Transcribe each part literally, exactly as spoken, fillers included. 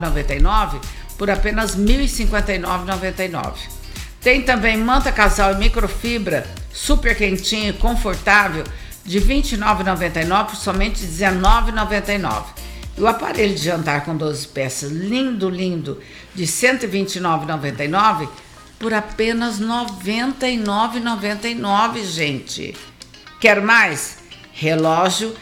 noventa e nove por apenas mil e cinquenta e nove reais e noventa e nove centavos. Tem também manta casal e microfibra super quentinho e confortável de vinte e nove reais e noventa e nove centavos por somente dezenove reais e noventa e nove centavos. E o aparelho de jantar com doze peças, lindo, lindo, de cento e vinte e nove reais e noventa e nove centavos por apenas noventa e nove reais e noventa e nove centavos, gente. Quer mais? Relógio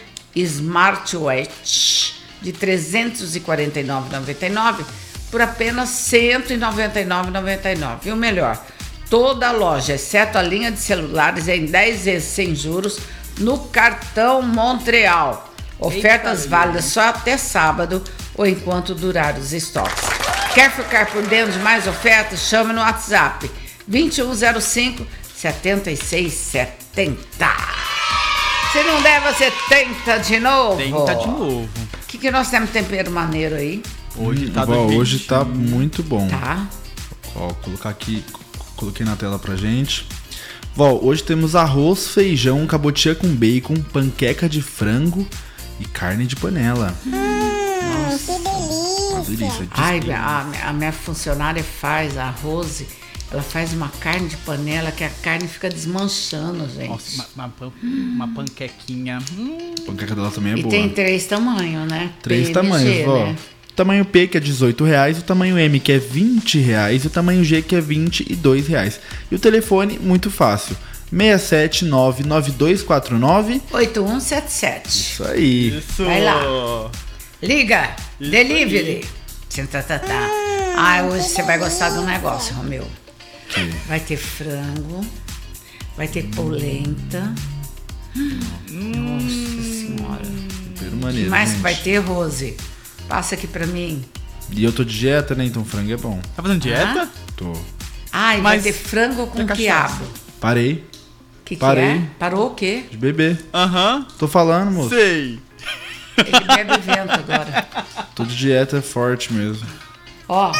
Smartwatch de trezentos e quarenta e nove reais e noventa e nove centavos por apenas cento e noventa e nove reais e noventa e nove centavos. E o melhor, toda a loja, exceto a linha de celulares, é em dez vezes sem juros no cartão Montreal. Ofertas Eita, válidas só até sábado ou enquanto durar os estoques. Quer ficar por dentro de mais ofertas? Chame no WhatsApp vinte e um zero cinco, setenta e seis setenta. Se não der, você tenta de novo. Tenta de novo. O que, que nós temos tempero maneiro aí? Hoje tá, Bom, hoje tá muito bom. Tá. Ó, colocar aqui, coloquei na tela pra gente. Ó, hoje temos arroz, feijão, cabotiã com bacon, panqueca de frango e carne de panela. Hum, Nossa. Que delícia. Uma delícia. Ai, a, a minha funcionária faz a Rose, ela faz uma carne de panela que a carne fica desmanchando, gente. Nossa, uma, uma, uma panquequinha. Hum. A panqueca dela também é e boa. E tem três tamanhos, né? Três P M G, tamanhos, ó. Né? O tamanho P, que é dezoito reais, o tamanho M, que é vinte reais, e o tamanho G, que é vinte e dois reais. E o telefone, muito fácil, seis sete nove nove dois quatro nove oito um sete sete. Isso aí. Isso. Vai lá. Liga. Isso Delivery. Tá, tá, tá. Ah, hoje você vai gostar do negócio, Romeu. Que? Vai ter frango, vai ter polenta. Hum. Nossa senhora. Super O maneiro, que mais gente. que vai ter, Rose? Passa aqui pra mim. E eu tô de dieta, né? Então frango é bom. Tá fazendo dieta? Ah? Tô. Ah, e Mas vai ter frango com tem quiabo. cachaça. Parei. Que que Parei. é? Parou o quê? De beber. Aham. Tô falando, moço. Sei. Ele bebe vento agora. Tô de dieta forte mesmo. Ó,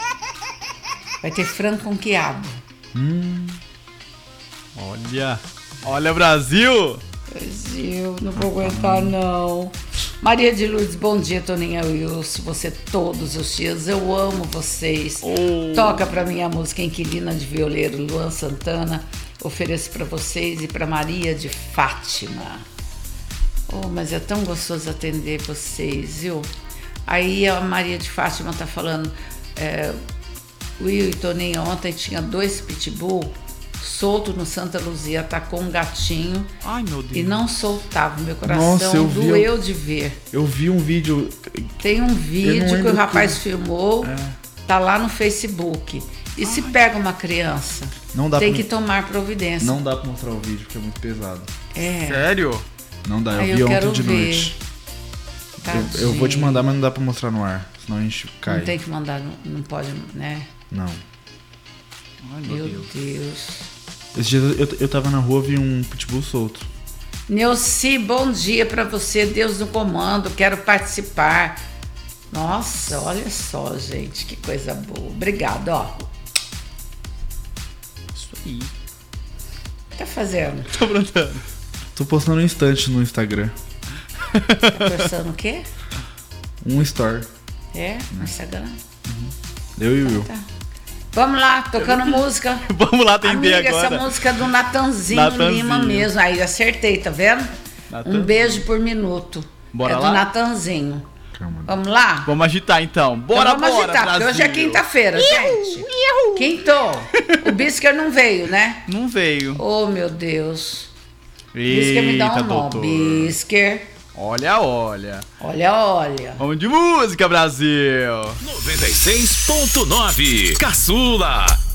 vai ter frango com quiabo. Hum. Olha. Olha, Brasil. Brasil, não vou aguentar não. Maria de Lourdes, bom dia, Toninha Wilson. Você todos os dias, eu amo vocês. Oh. Toca pra mim a música Inquilina de Violeiro, Luan Santana. Ofereço pra vocês e pra Maria de Fátima. Oh, mas é tão gostoso atender vocês, viu? Aí a Maria de Fátima tá falando, é, Will e Toninha, ontem tinha dois pitbull solto no Santa Luzia, atacou um gatinho. Ai, meu Deus. E não soltava, meu coração Nossa, eu vi, doeu eu, de ver. Eu vi um vídeo. Tem um vídeo que o rapaz que... filmou, é. tá lá no Facebook. E Ai. se pega uma criança, não dá tem pra... que tomar providência. Não dá pra mostrar o vídeo porque é muito pesado. É. Sério? Não dá, eu Ai, vi eu ontem de ver. noite. Eu, eu vou te mandar, mas não dá pra mostrar no ar, senão a gente cai. Não tem que mandar, não, não pode, né? Não. Ai, meu, meu Deus. Deus. Esses dias eu, eu tava na rua, vi um pitbull solto. Neuci, bom dia pra você, Deus no comando, quero participar. Nossa, olha só, gente, que coisa boa. Obrigado, ó. Isso aí. O que tá fazendo? Tô aprontando. Tô postando um instante no Instagram. Tá postando o quê? Um story. É, no Instagram. Uhum. Eu e o Will. Tá. Vamos lá, tocando música. Vamos lá atender Amiga, agora. essa música é do Natanzinho, Natanzinho Lima mesmo. Aí, acertei, tá vendo? Natanzinho. Um beijo por minuto. Bora é lá? do Natanzinho. Calma. Vamos lá? Vamos agitar então. Bora, então vamos bora, agitar, porque Brasil. hoje é quinta-feira, gente. Quintou. O Bisker não veio, né? Não veio. Oh, meu Deus. Eita, Bisker me dá um doutor. nome. Bisker. Olha, olha. Olha, olha. Vamos de música, Brasil. noventa e seis ponto nove Caçula.